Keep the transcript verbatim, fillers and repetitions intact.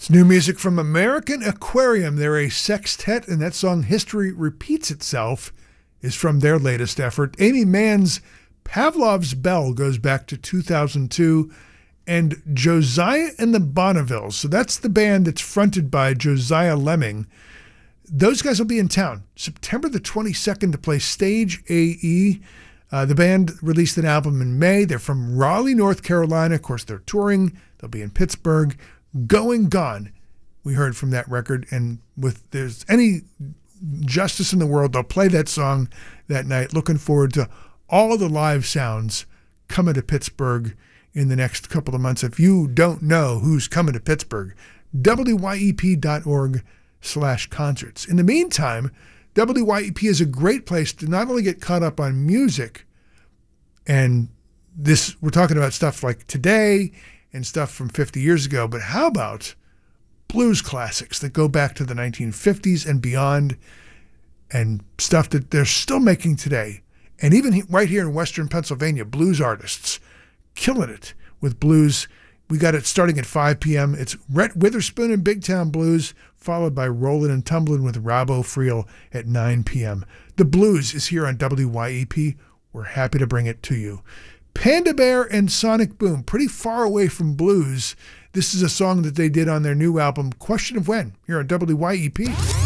It's new music from American Aquarium. They're a sextet, and that song History Repeats Itself is from their latest effort. Amy Mann's Pavlov's Bell goes back to two thousand two, and Josiah and the Bonnevilles. So that's the band that's fronted by Josiah Lemming. Those guys will be in town September the twenty-second to play Stage A E. Uh, the band released an album in May. They're from Raleigh, North Carolina. Of course, they're touring. They'll be in Pittsburgh. Going Gone, we heard from that record. And with there's any justice in the world, they'll play that song that night. Looking forward to all the live sounds coming to Pittsburgh in the next couple of months. If you don't know who's coming to Pittsburgh, W Y E P dot org slash concerts. In the meantime, W Y E P is a great place to not only get caught up on music, and this, we're talking about stuff like today and stuff from fifty years ago, but how about blues classics that go back to the nineteen fifties and beyond, and stuff that they're still making today. And even right here in Western Pennsylvania, blues artists killing it with blues. We got it starting at five p.m. It's Rhett Witherspoon and Big Town Blues, followed by Rollin' and Tumblin' with Robbo Friel at nine p.m. The blues is here on W Y E P. We're happy to bring it to you. Panda Bear and Sonic Boom, pretty far away from blues. This is a song that they did on their new album, Question of When, here on W Y E P.